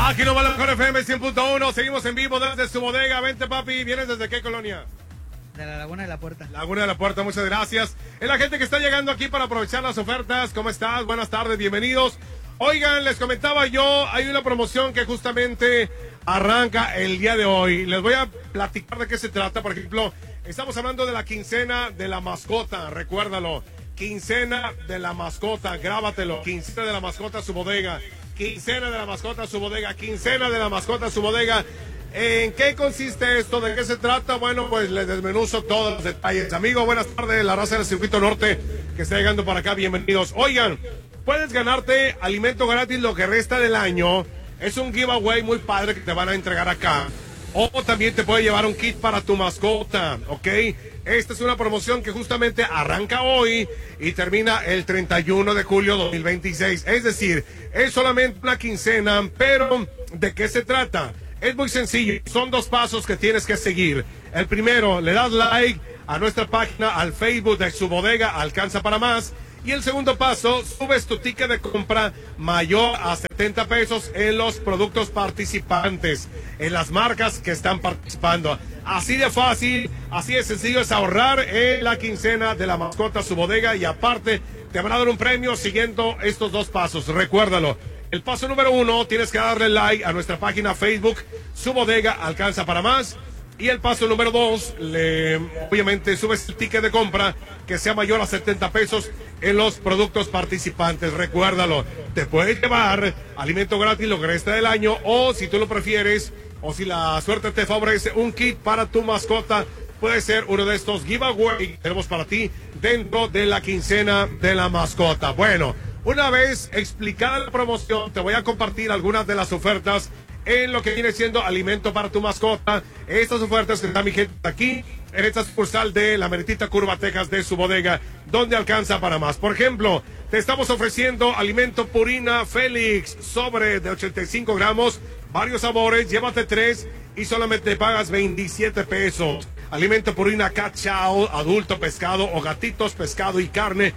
Aquí no va la mejor FM 100.1. Seguimos en vivo desde su bodega. Vente, papi. ¿Vienes desde qué colonia? De la Laguna de la Puerta. Laguna de la Puerta, muchas gracias. Es la gente que está llegando aquí para aprovechar las ofertas. ¿Cómo estás? Buenas tardes, bienvenidos. Oigan, les comentaba yo, hay una promoción que justamente arranca el día de hoy. Les voy a platicar de qué se trata. Por ejemplo, estamos hablando de la quincena de la mascota, recuérdalo. Quincena de la mascota, grábatelo. Quincena de la mascota, su bodega. Quincena de la mascota, su bodega. Quincena de la mascota, su bodega. ¿En qué consiste esto? ¿De qué se trata? Bueno, pues les desmenuzo todos los detalles. Amigo, buenas tardes, la raza del Circuito Norte que está llegando para acá, bienvenidos. Oigan, puedes ganarte alimento gratis lo que resta del año. Es un giveaway muy padre que te van a entregar acá. O también te puede llevar un kit para tu mascota, ¿ok? Esta es una promoción que justamente arranca hoy y termina el 31 de julio 2026. Es decir, es solamente una quincena, pero ¿de qué se trata? Es muy sencillo, son dos pasos que tienes que seguir. El primero, le das like a nuestra página, al Facebook de su bodega, Alcanza para Más. Y el segundo paso, subes tu ticket de compra mayor a 70 pesos en los productos participantes, en las marcas que están participando. Así de fácil, así de sencillo es ahorrar en la quincena de la mascota, su bodega, y aparte te van a dar un premio siguiendo estos dos pasos. Recuérdalo. El paso número 1, tienes que darle like a nuestra página Facebook, su bodega Alcanza para Más. Y el paso número 2, obviamente subes el ticket de compra que sea mayor a 70 pesos en los productos participantes. Recuérdalo, te puedes llevar alimento gratis lo que resta del año, o si tú lo prefieres, o si la suerte te favorece, un kit para tu mascota. Puede ser uno de estos giveaways que tenemos para ti dentro de la quincena de la mascota. Bueno, una vez explicada la promoción, te voy a compartir algunas de las ofertas en lo que viene siendo alimento para tu mascota. Estas ofertas que están vigentes aquí en esta sucursal de la meritita Curva, Texas, de su bodega, donde Alcanza para Más. Por ejemplo, te estamos ofreciendo alimento Purina Félix, sobre de 85 gramos, varios sabores, llévate 3 y solamente pagas 27 pesos. Alimento Purina Cat Chow, adulto, pescado o gatitos, pescado y carne,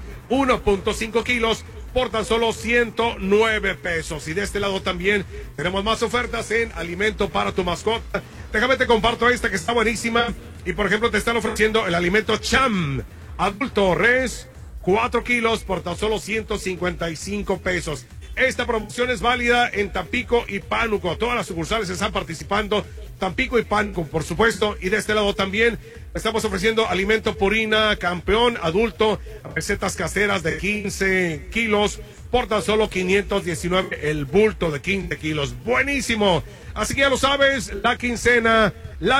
1.5 kilos, por tan solo 109 pesos. Y de este lado también tenemos más ofertas en alimento para tu mascota. Déjame te comparto esta que está buenísima. Y por ejemplo te están ofreciendo el alimento Cham, adulto res, 4 kilos por tan solo 155 pesos. Esta promoción es válida en Tampico y Pánuco. Todas las sucursales están participando. Tampico y Pánuco, por supuesto. Y de este lado también estamos ofreciendo alimento Purina Campeón adulto, recetas caseras de 15 kilos por tan solo 519 el bulto de 15 kilos. Buenísimo. Así que ya lo sabes, la quincena,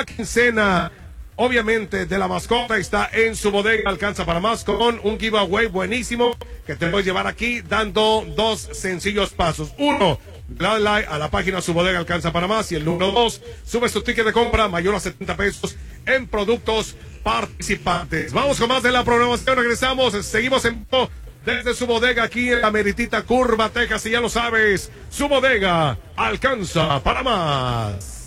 obviamente, de la mascota está en su bodega Alcanza para Más, con un giveaway buenísimo que te voy a llevar aquí dando dos sencillos pasos. Uno, dale like a la página Su Bodega Alcanza para Más. Y el número 2, subes tu ticket de compra mayor a 70 pesos en productos participantes. Vamos con más de la programación. Regresamos. Seguimos en vivo desde su bodega aquí en la meritita Curva, Texas. Y ya lo sabes, Su Bodega Alcanza para Más.